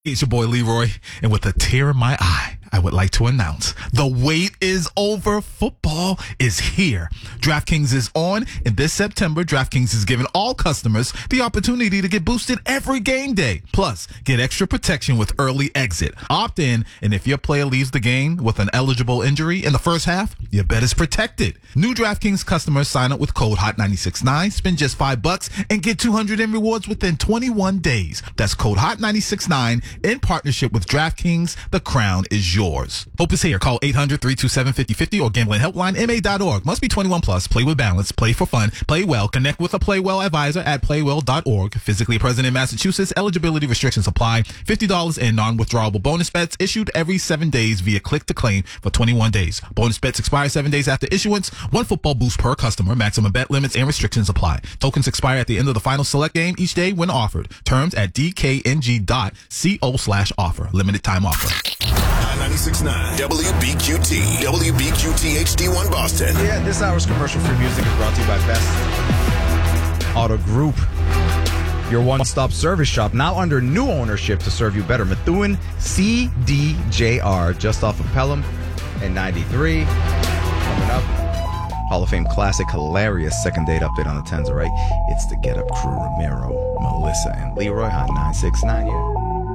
It's your boy Leroy, and with a tear in my eye, I would like to announce the wait is over. Football is here. DraftKings is on, and this September, DraftKings is giving all customers the opportunity to get boosted every game day. Plus, get extra protection with early exit. Opt in, and if your player leaves the game with an eligible injury in the first half, your bet is protected. New DraftKings customers sign up with code HOT969, spend just $5, and get $200 in rewards within 21 days. That's code HOT969 in partnership with DraftKings. The crown is yours. Hope is here. Call 800-327-5050 or gamblinghelplinema.org. Must be 21 plus. Play with balance. Play for fun. Play well. Connect with a Play Well advisor at playwell.org. Physically present in Massachusetts. Eligibility restrictions apply. $50 in non-withdrawable bonus bets issued every 7 days via click to claim for 21 days. Bonus bets expire 7 days after issuance. One football boost per customer. Maximum bet limits and restrictions apply. Tokens expire at the end of the final select game each day when offered. Terms at dkng.co/offer. Limited time offer. 96.9 WBQT. WBQT HD1 Boston. Yeah, this hour's commercial-free music is brought to you by Best Auto Group. Your one-stop service shop, now under new ownership to serve you better. Methuen CDJR, just off of Pelham and 93. Coming up, Hall of Fame classic, hilarious second date update on the 10s, all right? It's the Get Up Crew, Romero, Melissa, and Leroy, Hot 969, yeah.